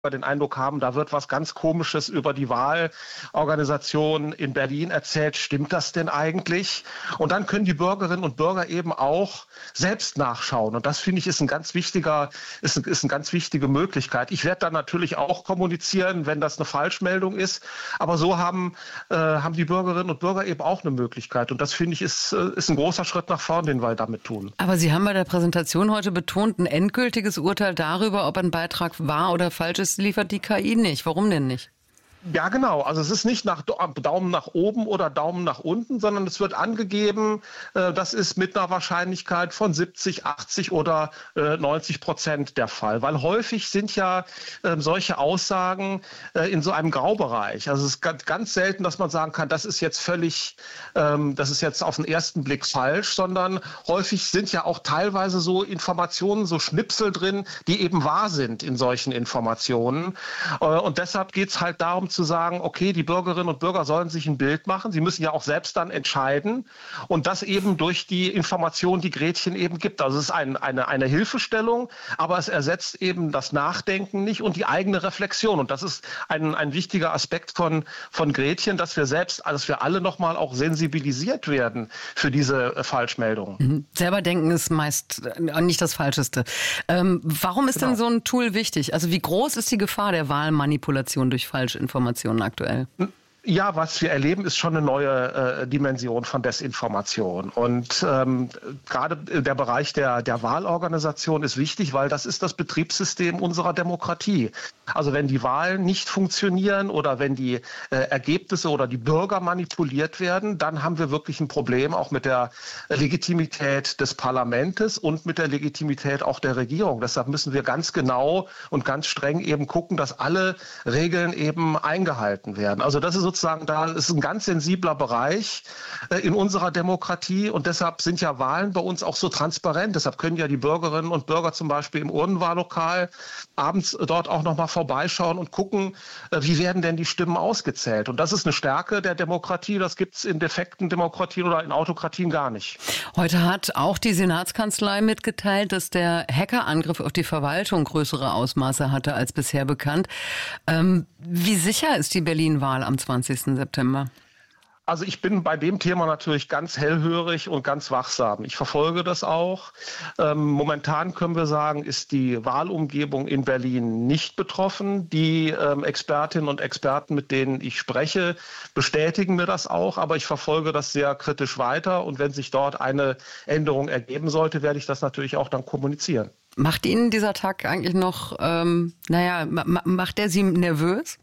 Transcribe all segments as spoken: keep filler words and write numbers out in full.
den Eindruck haben, da wird was ganz Komisches über die Wahlorganisation in Berlin erzählt. Stimmt das denn eigentlich? Und dann können die Bürgerinnen und Bürger eben auch selbst nachschauen. Und das, finde ich, ist ein ganz wichtiger, ist, ist eine ganz wichtige Möglichkeit. Ich werde dann natürlich auch kommunizieren, wenn das eine Falschmeldung ist. Aber so haben, äh, haben die Bürgerinnen und Bürger eben auch eine Möglichkeit. Und das, finde ich, ist, ist ein großer Schritt nach vorn, den wir damit tun. Aber Sie haben bei der Präsentation heute betont, ein endgültiges Urteil darüber, ob ein Beitrag wahr oder falsch ist, liefert die K I nicht. Warum denn nicht? Ja, genau. Also es ist nicht nach Daumen nach oben oder Daumen nach unten, sondern es wird angegeben, äh, das ist mit einer Wahrscheinlichkeit von siebzig, achtzig oder äh, neunzig Prozent der Fall. Weil häufig sind ja äh, solche Aussagen äh, in so einem Graubereich. Also es ist ganz, ganz selten, dass man sagen kann, das ist jetzt völlig, ähm, das ist jetzt auf den ersten Blick falsch, sondern häufig sind ja auch teilweise so Informationen, so Schnipsel drin, die eben wahr sind in solchen Informationen. Äh, und deshalb geht es halt darum, zu sagen, okay, die Bürgerinnen und Bürger sollen sich ein Bild machen. Sie müssen ja auch selbst dann entscheiden und das eben durch die Informationen, die Gretchen eben gibt. Also es ist ein, eine, eine Hilfestellung, aber es ersetzt eben das Nachdenken nicht und die eigene Reflexion. Und das ist ein, ein wichtiger Aspekt von, von Gretchen, dass wir selbst, dass wir alle nochmal auch sensibilisiert werden für diese äh, Falschmeldungen. Mhm. Selber denken ist meist äh, nicht das Falscheste. Ähm, warum ist genau. denn so ein Tool wichtig? Also wie groß ist die Gefahr der Wahlmanipulation durch Falschinformationen aktuell? Ja, was wir erleben, ist schon eine neue äh, Dimension von Desinformation. Und ähm, gerade der Bereich der, der Wahlorganisation ist wichtig, weil das ist das Betriebssystem unserer Demokratie. Also wenn die Wahlen nicht funktionieren oder wenn die äh, Ergebnisse oder die Bürger manipuliert werden, dann haben wir wirklich ein Problem auch mit der Legitimität des Parlaments und mit der Legitimität auch der Regierung. Deshalb müssen wir ganz genau und ganz streng eben gucken, dass alle Regeln eben eingehalten werden. Also das ist sozusagen, da ist ein ganz sensibler Bereich äh, in unserer Demokratie und deshalb sind ja Wahlen bei uns auch so transparent. Deshalb können ja die Bürgerinnen und Bürger zum Beispiel im Urnenwahllokal abends dort auch nochmal vorbeischauen und gucken, äh, wie werden denn die Stimmen ausgezählt. Und das ist eine Stärke der Demokratie. Das gibt es in defekten Demokratien oder in Autokratien gar nicht. Heute hat auch die Senatskanzlei mitgeteilt, dass der Hackerangriff auf die Verwaltung größere Ausmaße hatte als bisher bekannt. Ähm, wie sicher ist die Berlin-Wahl am zwanzigsten September? Also ich bin bei dem Thema natürlich ganz hellhörig und ganz wachsam. Ich verfolge das auch. Ähm, momentan können wir sagen, ist die Wahlumgebung in Berlin nicht betroffen. Die ähm, Expertinnen und Experten, mit denen ich spreche, bestätigen mir das auch. Aber ich verfolge das sehr kritisch weiter. Und wenn sich dort eine Änderung ergeben sollte, werde ich das natürlich auch dann kommunizieren. Macht Ihnen dieser Tag eigentlich noch, ähm, naja, ma- macht er Sie nervös?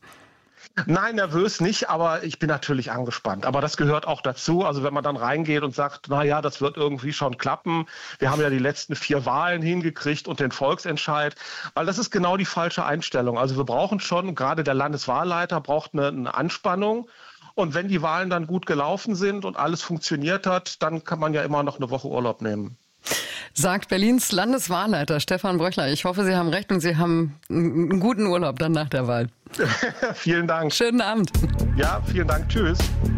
Nein, nervös nicht, aber ich bin natürlich angespannt. Aber das gehört auch dazu. Also wenn man dann reingeht und sagt, na ja, das wird irgendwie schon klappen. Wir haben ja die letzten vier Wahlen hingekriegt und den Volksentscheid. Weil das ist genau die falsche Einstellung. Also wir brauchen schon, gerade der Landeswahlleiter braucht eine, eine Anspannung. Und wenn die Wahlen dann gut gelaufen sind und alles funktioniert hat, dann kann man ja immer noch eine Woche Urlaub nehmen. Sagt Berlins Landeswahlleiter Stefan Bröchler. Ich hoffe, Sie haben recht und Sie haben einen guten Urlaub dann nach der Wahl. Vielen Dank. Schönen Abend. Ja, vielen Dank. Tschüss.